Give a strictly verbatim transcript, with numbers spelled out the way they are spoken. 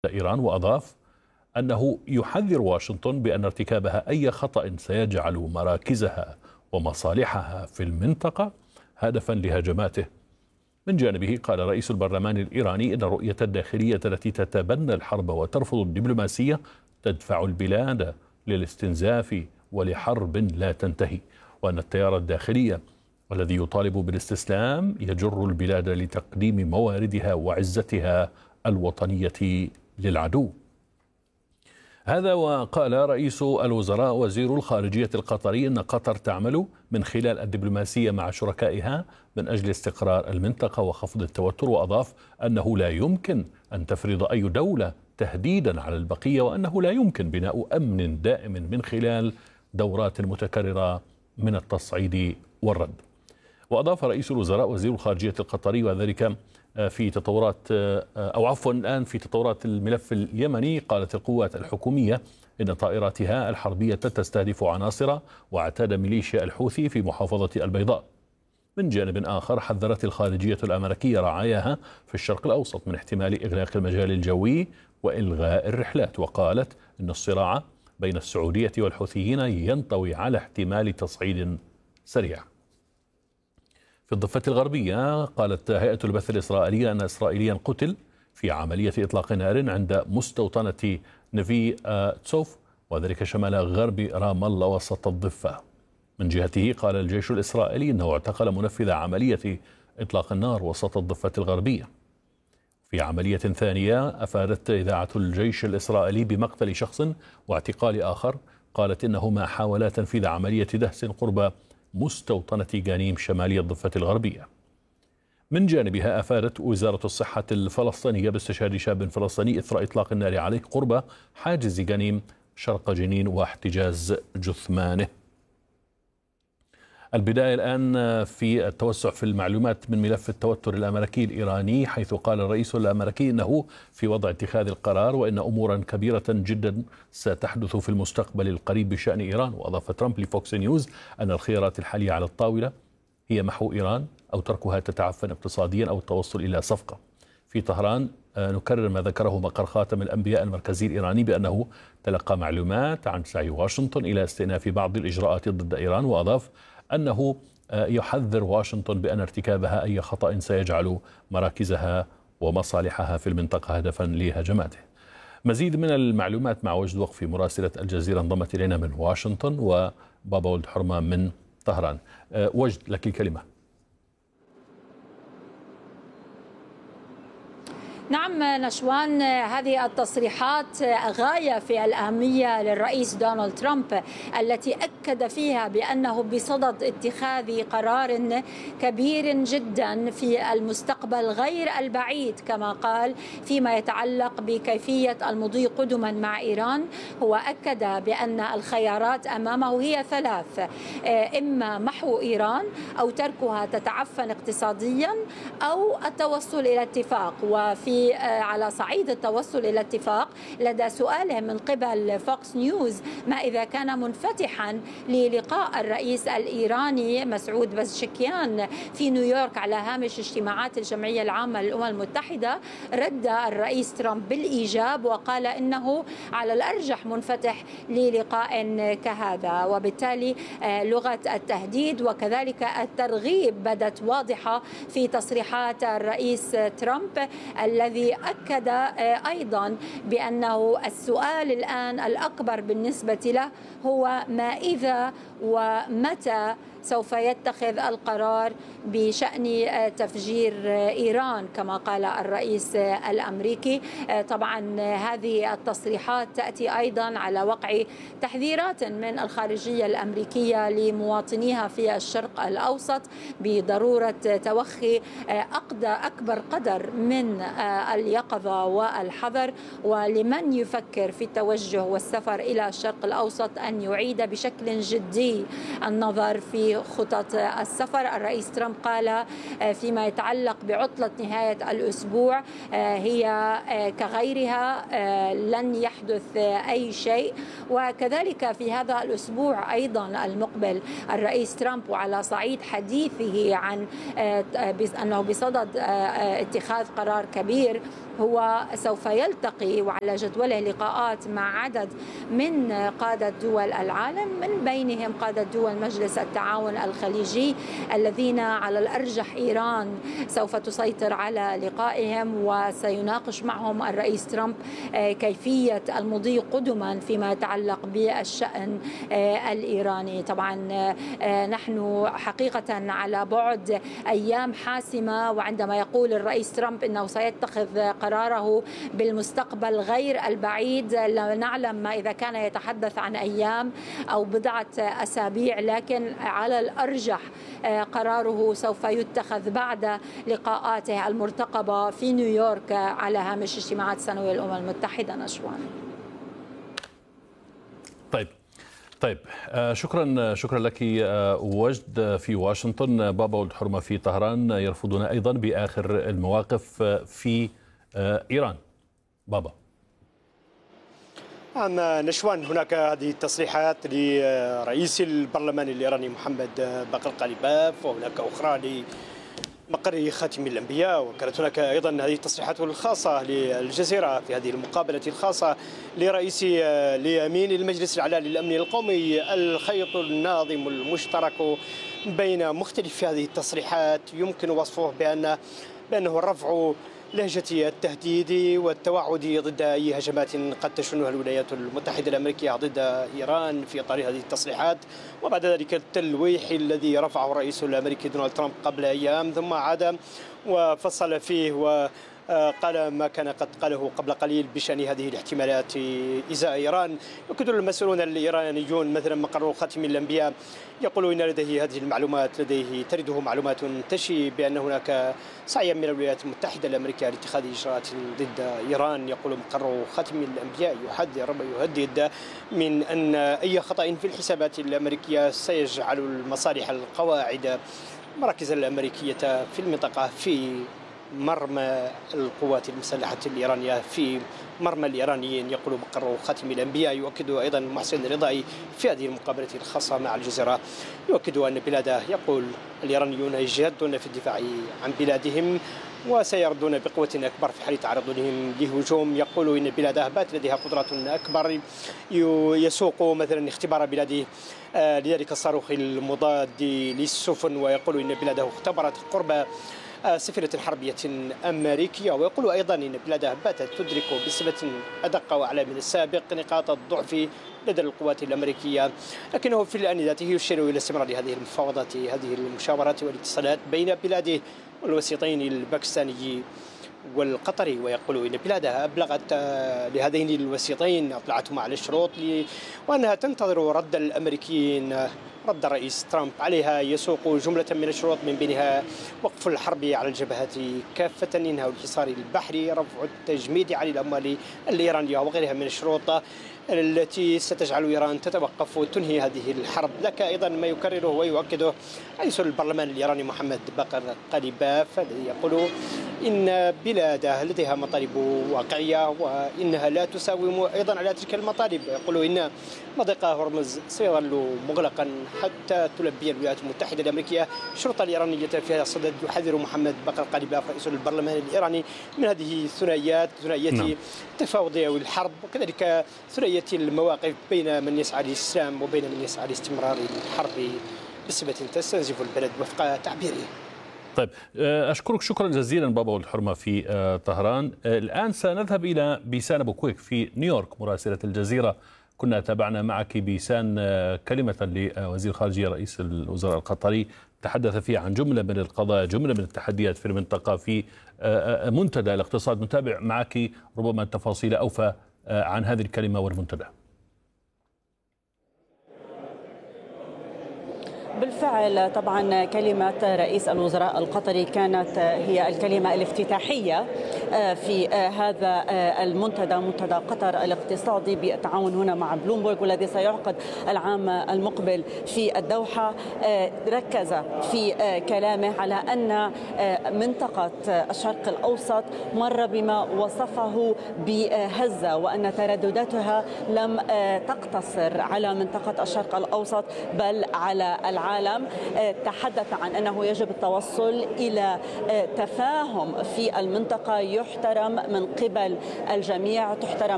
إيران، وأضاف أنه يحذر واشنطن بأن ارتكابها أي خطأ سيجعل مراكزها ومصالحها في المنطقة هدفا لهجماته. من جانبه قال رئيس البرلمان الإيراني إن الرؤية الداخلية التي تتبنى الحرب وترفض الدبلوماسية تدفع البلاد للاستنزاف ولحرب لا تنتهي، وأن التيار الداخلي والذي يطالب بالاستسلام يجر البلاد لتقديم مواردها وعزتها الوطنية للعدو. هذا وقال رئيس الوزراء وزير الخارجية القطري أن قطر تعمل من خلال الدبلوماسية مع شركائها من أجل استقرار المنطقة وخفض التوتر، وأضاف أنه لا يمكن أن تفرض أي دولة تهديدا على البقية، وأنه لا يمكن بناء أمن دائم من خلال دورات متكررة من التصعيد والرد. وأضاف رئيس الوزراء وزير الخارجية القطري وذلك في تطورات أو عفوا الآن في تطورات الملف اليمني، قالت القوات الحكومية إن طائراتها الحربية تستهدف عناصر وعتاد ميليشيا الحوثي في محافظة البيضاء. من جانب آخر حذرت الخارجية الأمريكية رعاياها في الشرق الأوسط من احتمال إغلاق المجال الجوي وإلغاء الرحلات، وقالت إن الصراع بين السعودية والحوثيين ينطوي على احتمال تصعيد سريع. في الضفة الغربية قالت هيئة البث الإسرائيلية أن إسرائيليا قتل في عملية إطلاق نار عند مستوطنة نفي تسوف، وذلك شمال غرب رام الله وسط الضفة. من جهته قال الجيش الإسرائيلي أنه اعتقل منفذ عملية إطلاق النار وسط الضفة الغربية. في عملية ثانية أفادت إذاعة الجيش الإسرائيلي بمقتل شخص واعتقال آخر، قالت إنهما حاولا تنفيذ عملية دهس قرب مستوطنة جانيم شمالي الضفة الغربية. من جانبها أفادت وزارة الصحة الفلسطينية باستشهاد شاب فلسطيني إثر إطلاق النار عليه قرب حاجز جانيم شرق جنين واحتجاز جثمانه. البداية الآن في التوسع في المعلومات من ملف التوتر الأمريكي الإيراني، حيث قال الرئيس الأمريكي إنه في وضع اتخاذ القرار وإن أمورا كبيرة جدا ستحدث في المستقبل القريب بشأن إيران. وأضاف ترامب لفوكس نيوز أن الخيارات الحالية على الطاولة هي محو إيران أو تركها تتعفن اقتصاديا أو التوصل إلى صفقة. في طهران نكرر ما ذكره مقر خاتم الأنبياء المركزي الإيراني بأنه تلقى معلومات عن سعي واشنطن إلى استئناف بعض الإجراءات ضد إيران، وأضاف أنه يحذر واشنطن بأن ارتكابها أي خطأ سيجعل مراكزها ومصالحها في المنطقة هدفا لهجماته. مزيد من المعلومات مع وجد وقفي مراسلة الجزيرة انضمت إلينا من واشنطن وبابا ولد حرمة من طهران. وجد لك الكلمة. نعم نشوان، هذه التصريحات غاية في الأهمية للرئيس دونالد ترامب التي أكد فيها بأنه بصدد اتخاذ قرار كبير جدا في المستقبل غير البعيد، كما قال فيما يتعلق بكيفية المضي قدما مع إيران. هو أكد بأن الخيارات أمامه هي ثلاث: إما محو إيران أو تركها تتعفن اقتصاديا أو التوصل إلى اتفاق. وفي على صعيد التوصل إلى اتفاق، لدى سؤاله من قبل فوكس نيوز ما إذا كان منفتحا للقاء الرئيس الإيراني مسعود بزشكيان في نيويورك على هامش اجتماعات الجمعية العامة للأمم المتحدة، رد الرئيس ترامب بالإيجاب وقال إنه على الأرجح منفتح للقاء كهذا. وبالتالي لغة التهديد وكذلك الترغيب بدت واضحة في تصريحات الرئيس ترامب، الذي أكد أيضا بأنه السؤال الآن الأكبر بالنسبة له هو ما إذا ومتى سوف يتخذ القرار بشأن تفجير إيران كما قال الرئيس الأمريكي. طبعا هذه التصريحات تأتي أيضا على وقع تحذيرات من الخارجية الأمريكية لمواطنيها في الشرق الأوسط بضرورة توخي أكبر قدر من اليقظة والحذر، ولمن يفكر في التوجه والسفر إلى الشرق الأوسط أن يعيد بشكل جدي النظر في في خطط السفر. الرئيس ترامب قال فيما يتعلق بعطلة نهاية الأسبوع هي كغيرها لن يحدث أي شيء. وكذلك في هذا الأسبوع أيضا المقبل الرئيس ترامب وعلى صعيد حديثه عن أنه بصدد اتخاذ قرار كبير هو سوف يلتقي وعلى جدوله لقاءات مع عدد من قادة دول العالم، من بينهم قادة دول مجلس التعاون الخليجي الذين على الأرجح إيران سوف تسيطر على لقائهم، وسيناقش معهم الرئيس ترامب كيفية المضي قدما فيما يتعلق بالشأن الإيراني. طبعا نحن حقيقة على بعد أيام حاسمة، وعندما يقول الرئيس ترامب أنه سيتخذ قراره بالمستقبل غير البعيد لا نعلم ما إذا كان يتحدث عن أيام أو بضعة أسابيع، لكن على الأرجح قراره سوف يتخذ بعد لقاءاته المرتقبة في نيويورك على هامش اجتماعات سنوية الأمم المتحدة. نشوان. طيب طيب شكرا شكرا لك وجد في واشنطن. بابا ولد حرمة في طهران يرفضون أيضا بآخر المواقف في إيران. بابا. نعم نشوان، هناك هذه التصريحات لرئيس البرلمان الإيراني محمد باقر قليباف، وهناك أخرى لمقر خاتم الأنبياء، وكانت هناك أيضا هذه التصريحات الخاصة للجزيرة في هذه المقابلة الخاصة لرئيس لأمين المجلس الأعلى للأمن القومي. الخيط الناظم المشترك بين مختلف هذه التصريحات يمكن وصفه بأن بأنه الرفع لهجة التهديد والتوعد ضد أي هجمات قد تشنها الولايات المتحدة الأمريكية ضد إيران في إطار هذه التصريحات، وبعد ذلك التلويح الذي رفعه الرئيس الأمريكي دونالد ترامب قبل أيام، ثم عاد وفصل فيه و قال ما كان قد قاله قبل قليل بشأن هذه الاحتمالات إزاء إيران. يؤكد المسؤولون الإيرانيون مثلا مقر خاتم الأنبياء يقولون إن لديه هذه المعلومات، لديه ترده معلومات تشي بأن هناك سعيا من الولايات المتحدة الأمريكية لاتخاذ إجراءات ضد إيران. يقول مقر خاتم الأنبياء يحذر ويهدد من أن أي خطأ في الحسابات الأمريكية سيجعل المصالح القواعد المراكز الأمريكية في المنطقة في مرمى القوات المسلحة الإيرانية، في مرمى الإيرانيين. يقول مقر خاتم الأنبياء. يؤكد أيضا محسن الرضائي في هذه المقابلة الخاصة مع الجزيرة، يؤكد أن بلاده، يقول الإيرانيون يجادون في الدفاع عن بلادهم وسيردون بقوة أكبر في حال تعرضهم لهجوم. يقول إن بلاده بات لديها قدرة أكبر يسوق مثلا اختبار بلاده لذلك الصاروخ المضاد للسفن، ويقول إن بلاده اختبرت قرب سفينة حربية أمريكية. ويقول أيضا إن بلاده باتت تدرك بصفة أدق وأعلى من السابق نقاط الضعف لدى القوات الأمريكية، لكنه في الآن ذاته يشير إلى استمرار هذه المفاوضات، هذه المشاورات والاتصالات بين بلاده والوسيطين الباكستاني والقطري. ويقول إن بلادها أبلغت لهذين الوسيطين، أطلعتهم على الشروط وأنها تنتظر رد الأمريكيين، رد الرئيس ترامب عليها. يسوق جملة من الشروط من بينها وقف الحرب على الجبهات كافة، إنهاء الحصار البحري، رفع التجميد عن الأموال الإيرانية وغيرها من الشروط التي ستجعل إيران تتوقف وتنهي هذه الحرب. لك أيضا ما يكرره ويؤكده رئيس البرلمان الإيراني محمد باقر قليباف الذي يقول إن بلاده لديها مطالب واقعية وإنها لا تساوم أيضا على تلك المطالب. يقول إن مضيق هرمز سيظل مغلقا حتى تلبي الولايات المتحدة الأمريكية الشروط الإيرانية في هذا الصدد. يحذر محمد باقر قليباف رئيس البرلمان الإيراني من هذه الثنائيات، ثنائية التفاوض والحرب، وكذلك ثنائية المواقف بين من يسعى للإسلام وبين من يسعى لاستمرار الحرب بصفة تستنزف البلد وفق تعبيره. طيب أشكرك شكرا جزيلا بابا ولد حرمة في طهران. الآن سنذهب إلى بيسان أبو كويك في نيويورك مراسلة الجزيرة. كنا تابعنا معك بيسان كلمة لوزير خارجية رئيس الوزراء القطري تحدث فيها عن جملة من القضايا، جملة من التحديات في المنطقة في منتدى الاقتصاد. نتابع معك ربما التفاصيل أوفى عن هذه الكلمة والمنتدى. بالفعل طبعا كلمة رئيس الوزراء القطري كانت هي الكلمة الافتتاحية في هذا المنتدى، منتدى قطر الاقتصادي بالتعاون هنا مع بلومبرغ، والذي سيعقد العام المقبل في الدوحة. ركز في كلامه على أن منطقة الشرق الأوسط مر بما وصفه بهزة، وأن تردداتها لم تقتصر على منطقة الشرق الأوسط بل على العالم. تحدث عن أنه يجب التوصل إلى تفاهم في المنطقة يحترم من قبل الجميع، تحترم